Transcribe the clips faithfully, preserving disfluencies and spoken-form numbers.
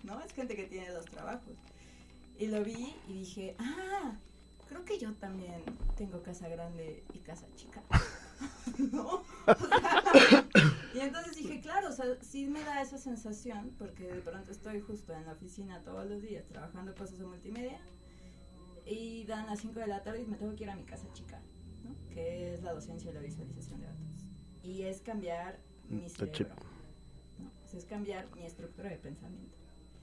¿no? Es gente que tiene dos trabajos. Y lo vi y dije, ah, creo que yo también tengo casa grande y casa chica. ¿No? O sea, y entonces dije, claro, o sea, sí me da esa sensación, porque de pronto estoy justo en la oficina todos los días trabajando cosas de multimedia y dan las cinco de la tarde y me tengo que ir a mi casa chica, ¿no? Que es la docencia y la visualización de datos. Y es cambiar mi cerebro, ¿no? O sea, es cambiar mi estructura de pensamiento.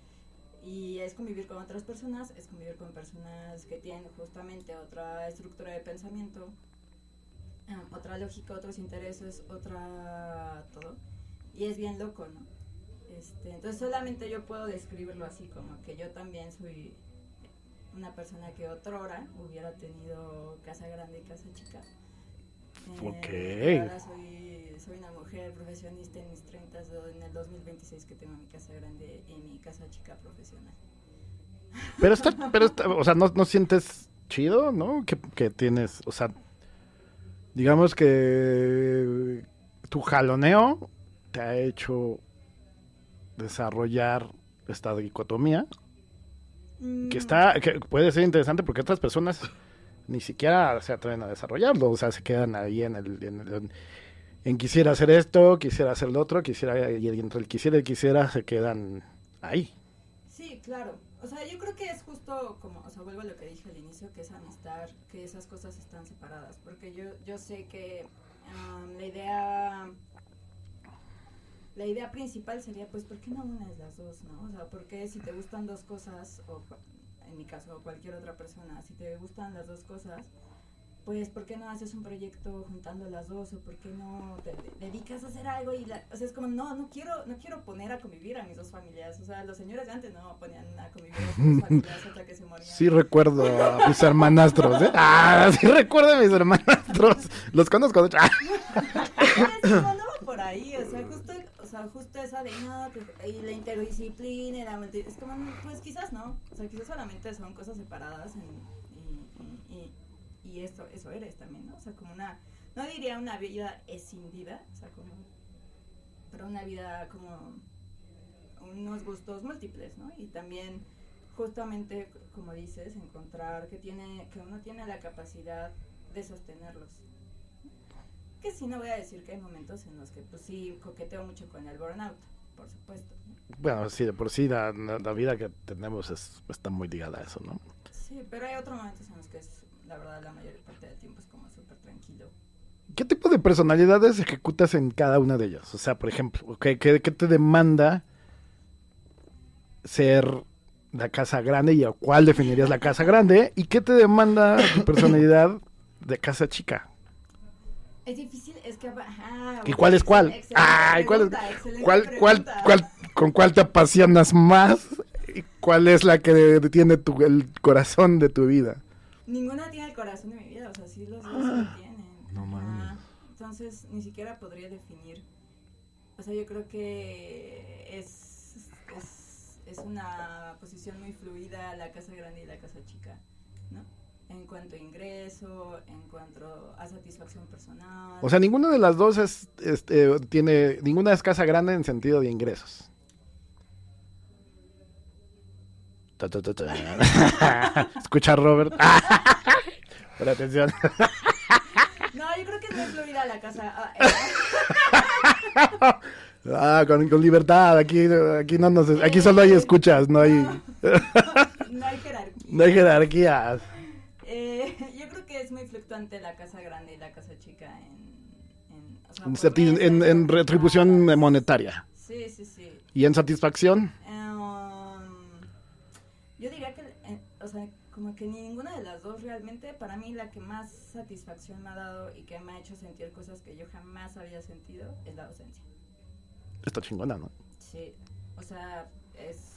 Y es convivir con otras personas, es convivir con personas que tienen justamente otra estructura de pensamiento, um, otra lógica, otros intereses, otra todo. Y es bien loco, ¿no? Este, entonces solamente yo puedo describirlo así, como que yo también soy una persona que otrora hubiera tenido casa grande y casa chica. Ok. Eh, ahora soy, soy una mujer profesionista en mis treintas, en el dos mil veintiséis que tengo mi casa grande y mi casa chica profesional. Pero está, pero está, o sea, ¿no, no sientes chido, ¿no? Que, que tienes, o sea, digamos que tu jaloneo te ha hecho desarrollar esta dicotomía, Mm. que está, que puede ser interesante porque otras personas ni siquiera se atreven a desarrollarlo, o sea, se quedan ahí en el, en, el, en, en quisiera hacer esto, quisiera hacer lo otro, quisiera, y entre el quisiera y quisiera se quedan ahí. Sí, claro. O sea, yo creo que es justo como, o sea, vuelvo a lo que dije al inicio, que es amistad, que esas cosas están separadas, porque yo, yo sé que um, la idea, la idea principal sería, pues, ¿por qué no unes las dos, no? O sea, porque si te gustan dos cosas, o en mi caso, o cualquier otra persona, si te gustan las dos cosas, pues, ¿por qué no haces un proyecto juntando las dos? ¿O por qué no te dedicas a hacer algo? Y la, o sea, es como, no, no quiero no quiero poner a convivir a mis dos familias. O sea, los señores de antes no ponían a convivir a sus dos familias hasta que se morían. Sí recuerdo a mis hermanastros, ¿eh? Ah, sí recuerdo a mis hermanastros. Los conozco. Es como, no va por ahí, o sea, justo, o sea, justo esa de, no, que, y la interdisciplina, y la multi, es como, pues quizás no. O sea, quizás solamente son cosas separadas en, y, y, y y eso, eso eres también, ¿no? O sea, como una, no diría una vida escindida, o sea, como, pero una vida como unos gustos múltiples, ¿no? Y también, justamente, como dices, encontrar que tiene, que uno tiene la capacidad de sostenerlos. Que sí, no voy a decir que hay momentos en los que, pues sí, coqueteo mucho con el burnout, por supuesto, ¿no? Bueno, sí, de por sí la, la vida que tenemos es, está muy ligada a eso, ¿no? Sí, pero hay otros momentos en los que es, la verdad, la mayor parte del tiempo es como súper tranquilo. ¿Qué tipo de personalidades ejecutas en cada una de ellas? O sea, por ejemplo, ¿qué, qué, qué te demanda ser la casa grande y a cuál definirías la casa grande? ¿Y qué te demanda tu personalidad de casa chica? Es difícil, es que... Ajá, ¿Y cuál es cuál? Ah, ¿cuál, es, cuál, cuál, cuál, ¿con cuál te apasionas más? ¿Y cuál es la que detiene tu, el corazón de tu vida? Ninguna tiene el corazón de mi vida, o sea, sí los dos lo tienen. No mames. Entonces, ni siquiera podría definir. O sea, yo creo que es, es, es una posición muy fluida la casa grande y la casa chica, ¿no? En cuanto a ingreso, en cuanto a satisfacción personal. O sea, ninguna de las dos es, este, tiene, ninguna es casa grande en sentido de ingresos. Ta, ta, ta, ta. Escucha, Robert. Pon atención. No, yo creo que es muy fluida la casa. Ah, eh. ah con, con libertad. Aquí, aquí no nos, aquí solo hay escuchas, no hay. No, no hay jerarquía. No hay jerarquías. Eh, yo creo que es muy fluctuante la casa grande y la casa chica en, en, o sea, en, meses, en, en retribución ah, monetaria. Sí, sí, sí. ¿Y en satisfacción? Um, yo diría que, eh, o sea, como que ninguna de las dos realmente, para mí la que más satisfacción me ha dado y que me ha hecho sentir cosas que yo jamás había sentido es la docencia. Está chingona, ¿no? Sí, o sea, es...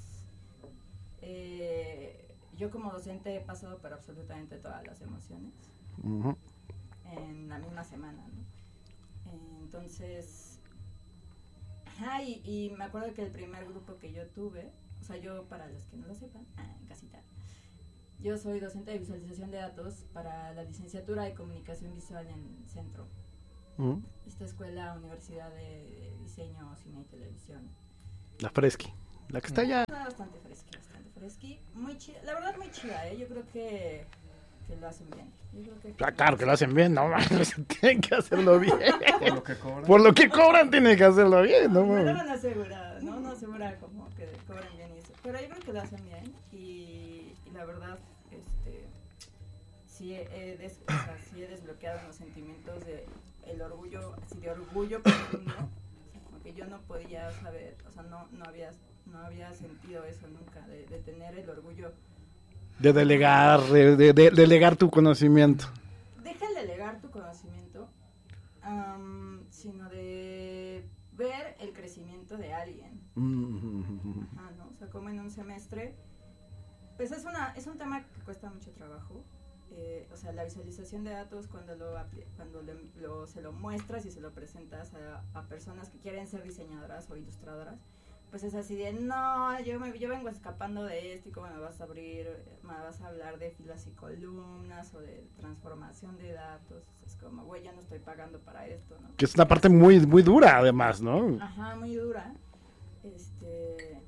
Eh, yo como docente he pasado por absolutamente todas las emociones uh-huh. en la misma semana, ¿no? Entonces, ajá, y, y me acuerdo que el primer grupo que yo tuve, o sea, yo, para los que no lo sepan, ah, en casita, yo soy docente de visualización de datos para la licenciatura de comunicación visual en Centro, uh-huh. esta escuela, universidad de diseño, cine y televisión. La Fresqui. La que está allá. Está bastante fresqui, bastante fresqui. Muy chida, la verdad muy chida, ¿eh? Yo creo que, que lo hacen bien. Yo creo que Ah, claro que lo hacen bien, no mames, tienen que hacerlo bien. Por lo que cobran. Por lo que cobran tienen que hacerlo bien, ¿no? No, no, mames? no asegura, ¿no? No asegura como que cobran bien y eso. Pero yo creo que lo hacen bien y, y la verdad, este, sí he, des, o sea, sí he desbloqueado los sentimientos de el orgullo, así de orgullo profundo. O sea, como que yo no podía saber, o sea, no, no había, no había sentido eso nunca, de, de tener el orgullo. De delegar, de, de, de delegar tu conocimiento. Deja el delegar tu conocimiento, um, sino de ver el crecimiento de alguien. Mm-hmm. Ajá, ¿no? O sea, como en un semestre, pues es, una, es un tema que cuesta mucho trabajo. Eh, o sea, la visualización de datos cuando lo cuando le, lo, se lo muestras y se lo presentas a, a personas que quieren ser diseñadoras o ilustradoras, pues es así de, no, yo, me, yo vengo escapando de esto y cómo me vas a abrir, me vas a hablar de filas y columnas o de transformación de datos. Es como, güey, yo no estoy pagando para esto, ¿no? Que es una parte muy, muy dura, además, ¿no? Ajá, muy dura. Este...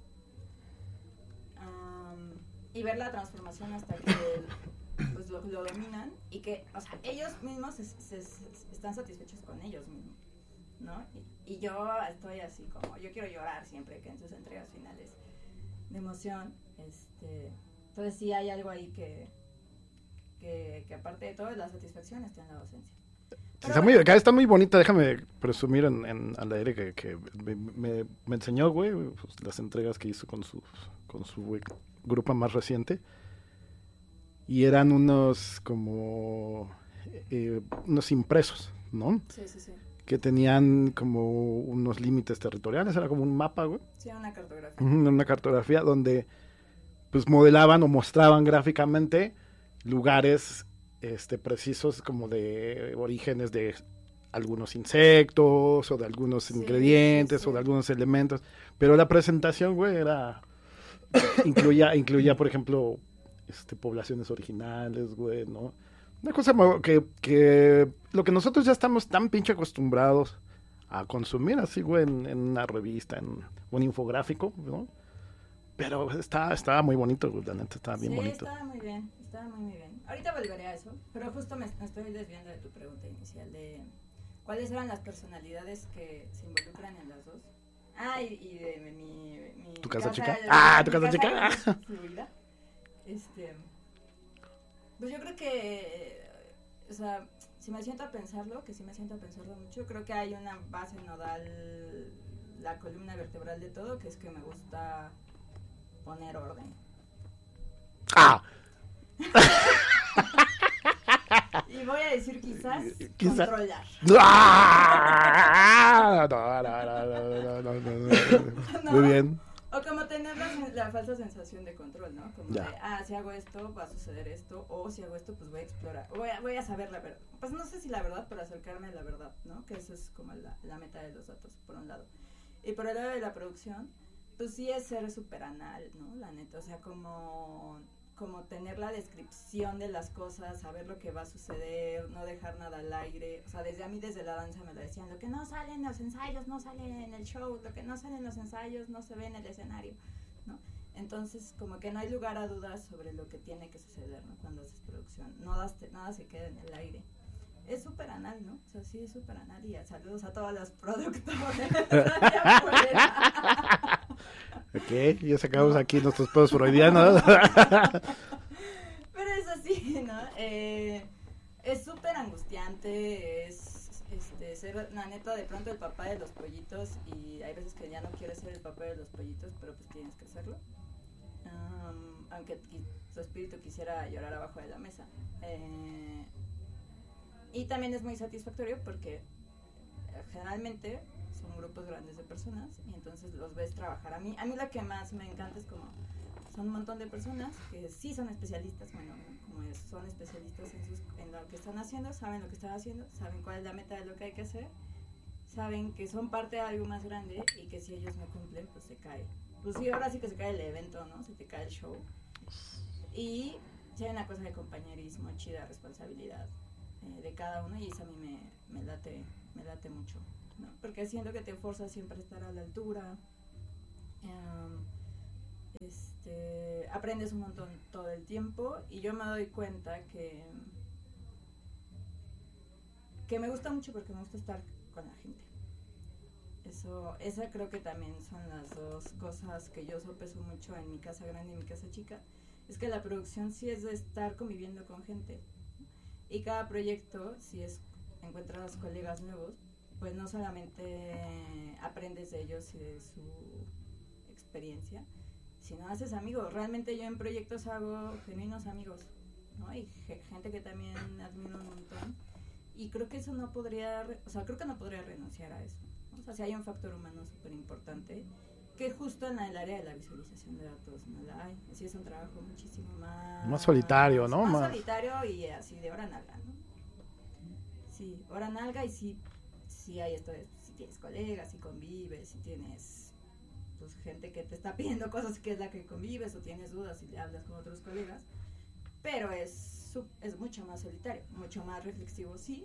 Um, y ver la transformación hasta que pues lo, lo dominan y que, o sea, ellos mismos se, se, se, están satisfechos con ellos mismos, ¿no? Y, y yo estoy así como, yo quiero llorar siempre que en sus entregas finales de emoción, este, entonces sí hay algo ahí que, que, que aparte de todo, la satisfacción está en la docencia. Sí, está, muy, está muy bonita, déjame presumir en, en, al aire que, que me, me, me enseñó, güey, pues, las entregas que hizo con su, con su güey, grupo más reciente. Y eran unos como eh, unos impresos, ¿no? Sí, sí, sí. Que tenían como unos límites territoriales, era como un mapa, güey. Sí, una cartografía. Una cartografía donde pues modelaban o mostraban gráficamente lugares este precisos como de orígenes de algunos insectos o de algunos sí, ingredientes sí, sí. o de algunos elementos, pero la presentación, güey, era incluía incluía por ejemplo este poblaciones originales, güey, ¿no? Una cosa que, que lo que nosotros ya estamos tan pinche acostumbrados a consumir así, güey, en, en una revista, en un infográfico, ¿no? Pero está, estaba muy bonito, güey, la neta, estaba bien sí, bonito. estaba muy bien, estaba muy, muy bien. Ahorita volveré a eso, pero justo me, me estoy desviando de tu pregunta inicial de cuáles eran las personalidades que se involucran en las dos. Ah, y, y de mi, mi... ¿Tu casa, casa chica? De, ah, ¿tu casa, casa chica? Fluida. Este... Pues yo creo que, o sea, si me siento a pensarlo, que sí me siento a pensarlo mucho, creo que hay una base nodal, la columna vertebral de todo, que es que me gusta poner orden. ¡Ah! Y voy a decir quizás, Quizá. controlar. ¡Ah! No, no, no, no, no, no, no, no. Muy bien. O como tener la, la falsa sensación de control, ¿no? Como ya. de, ah, si hago esto, va a suceder esto, o si hago esto, pues voy a explorar, voy a, voy a saber la verdad. Pues no sé si la verdad, pero acercarme a la verdad, ¿no? Que eso es como la, la meta de los datos, por un lado. Y por el lado de la producción, pues sí es ser súper anal, ¿no? La neta, o sea, como, como tener la descripción de las cosas, saber lo que va a suceder, no dejar nada al aire. O sea, desde a mí, desde la danza me lo decían, lo que no sale en los ensayos, no sale en el show, lo que no sale en los ensayos, no se ve en el escenario, ¿no? Entonces, como que no hay lugar a dudas sobre lo que tiene que suceder, ¿no? Cuando haces producción, no das, nada se queda en el aire. Es súper anal, ¿no? O sea, sí, es súper anal. Y saludos a todas las productoras. Ok, ya sacamos no. aquí nuestros pedos freudianos. Pero es así, ¿no? Eh, es súper angustiante, es este, ser, la neta, de pronto el papá de los pollitos, y hay veces que ya no quieres ser el papá de los pollitos, pero pues tienes que hacerlo. Um, aunque tu espíritu quisiera llorar abajo de la mesa. Eh, y también es muy satisfactorio porque generalmente son grupos grandes de personas y entonces los ves trabajar. A mí, a mí lo que más me encanta es como son un montón de personas que sí son especialistas, bueno, como es, son especialistas en, sus, en lo que están haciendo, saben lo que están haciendo, saben cuál es la meta de lo que hay que hacer, saben que son parte de algo más grande y que si ellos no cumplen, pues se cae. Pues sí, ahora sí que se cae el evento, ¿no? Se te cae el show. Y si hay una cosa de compañerismo, chida, responsabilidad eh, de cada uno, y eso a mí me, me late, me late mucho, ¿no? Porque siento que te fuerza siempre a estar a la altura. Um, este, aprendes un montón todo el tiempo y yo me doy cuenta que, que me gusta mucho porque me gusta estar con la gente. Eso, esa creo que también son las dos cosas que yo sopeso mucho en mi casa grande y mi casa chica. Es que la producción sí es de estar conviviendo con gente. Y cada proyecto, si es encuentras colegas nuevos, pues no solamente aprendes de ellos y de su experiencia, sino haces amigos. Realmente yo en proyectos hago genuinos amigos, ¿no? Y ge- gente que también admiro un montón. Y creo que eso no podría, re- o sea, creo que no podría renunciar a eso, ¿no? O sea, si hay un factor humano súper importante, que justo en el área de la visualización de datos no la hay. Así es un trabajo muchísimo más... Más solitario, ¿no? Más, Más solitario y así de hora nalga, ¿no? Sí, hora nalga y sí, sí hay esto de, si tienes colegas, si convives, si tienes pues gente que te está pidiendo cosas que es la que convives o tienes dudas y le hablas con otros colegas, pero es, es mucho más solitario, mucho más reflexivo, sí,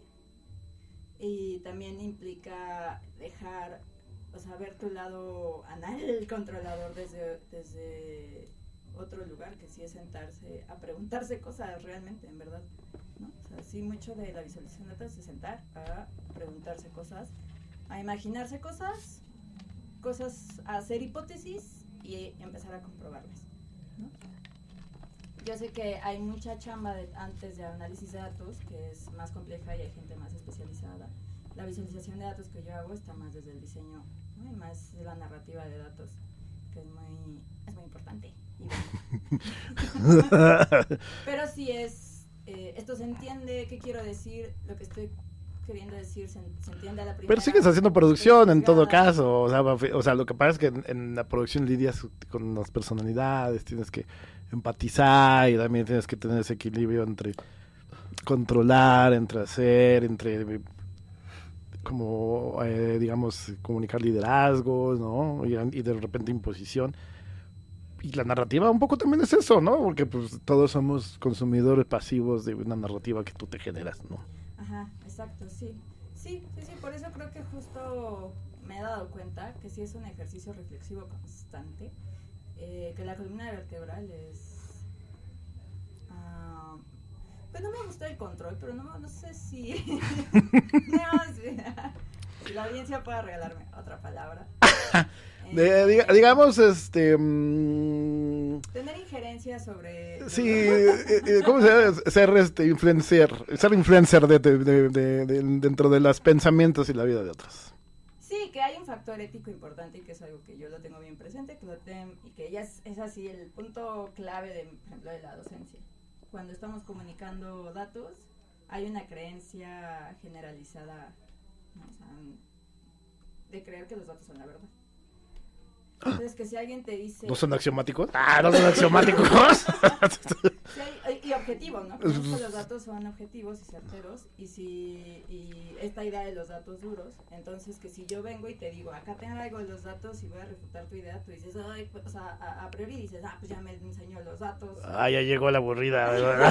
y también implica dejar, o sea, ver tu lado anal controlador desde, desde otro lugar, que sí es sentarse a preguntarse cosas realmente, en verdad, ¿no? O sea, sí, mucho de la visualización de datos es sentar a preguntarse cosas, a imaginarse cosas, cosas, a hacer hipótesis y empezar a comprobarlas, ¿no? Yo sé que hay mucha chamba de, antes de análisis de datos, que es más compleja y hay gente más especializada. La visualización de datos que yo hago está más desde el diseño, ¿no? Y más de la narrativa de datos, que es muy, es muy importante. Y bueno. Pero sí es, eh, esto se entiende, ¿qué quiero decir? Lo que estoy queriendo decir se, se entiende a la primera. Pero sigues haciendo producción en todo caso, o sea, o sea, lo que pasa es que en, en la producción lidias con las personalidades, tienes que empatizar y también tienes que tener ese equilibrio entre controlar, entre hacer, entre como, eh, digamos, comunicar liderazgos, ¿no? Y, y de repente imposición. Y la narrativa un poco también es eso, ¿no? Porque pues todos somos consumidores pasivos de una narrativa que tú te generas, ¿no? Ajá, exacto, sí. Sí, sí, sí, por eso creo que justo me he dado cuenta que sí es un ejercicio reflexivo constante, eh, que la columna vertebral es... Uh, pues no me gusta el control, pero no, no sé si... no, si, si la audiencia pueda regalarme otra palabra. De, diga, digamos, este... Mmm, tener injerencia sobre... Sí, eh, ¿cómo se llama? Ser este, influencer, ser influencer de, de, de, de, de, dentro de los pensamientos y la vida de otros. Sí, que hay un factor ético importante y que es algo que yo lo tengo bien presente, que lo ten, y que ya es, es así el punto clave, de, por ejemplo, de la docencia. Cuando estamos comunicando datos, hay una creencia generalizada, ¿no? O sea, de creer que los datos son la verdad. Entonces, que si alguien te dice... ¿No son axiomáticos? ¡Ah, no son axiomáticos! Sí, hay, y objetivos, ¿no? Porque los datos son objetivos y certeros, y si y esta idea de los datos duros, entonces que si yo vengo y te digo, acá tengo los datos y voy a refutar tu idea, tú dices, ay, pues, o sea, a, a priori dices, ah, pues ya me enseñó los datos. Ah, ya llegó la aburrida.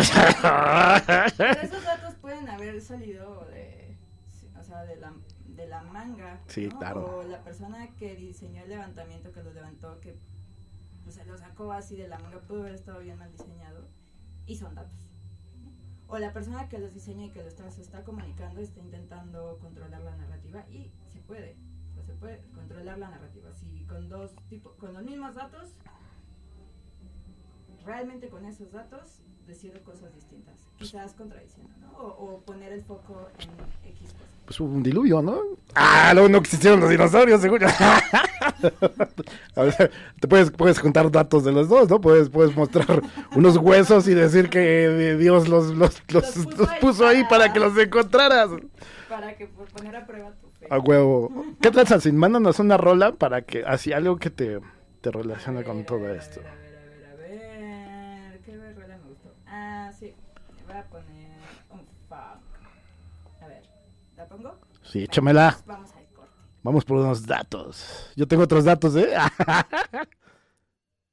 Pero esos datos pueden haber salido de, o sea, de la... de la manga, sí, ¿no? Claro. O la persona que diseñó el levantamiento, que lo levantó, que pues, se lo sacó así de la manga, pudo haber estado bien mal diseñado, y son datos. O la persona que los diseña y que lo está, se está comunicando está intentando controlar la narrativa, y se puede, o sea, se puede controlar la narrativa. Si con dos tipos, con los mismos datos, realmente con esos datos, decir cosas distintas, quizás contradiciendo, ¿no? O, o poner el foco en X cosas. Pues hubo un diluvio, ¿no? Ah, no, no existieron los dinosaurios, seguro. A ver, te puedes, puedes juntar datos de los dos, ¿no? Puedes, puedes mostrar unos huesos y decir que Dios los, los, los, los puso, los puso ahí, para... ahí para que los encontraras. Para que por poner a prueba tu fe. A huevo. ¿Qué tal, Sansin? Mándanos una rola para que, así, algo que te, te relacione ver, con todo ver, esto. A ver, a ver, a ver, a ver. ¿Qué rola me gustó? Ah, sí. Me voy a poner un funk. A ver, ¿la pongo? Sí, échamela. Vamos al corte. Vamos por unos datos. Yo tengo otros datos, ¿eh?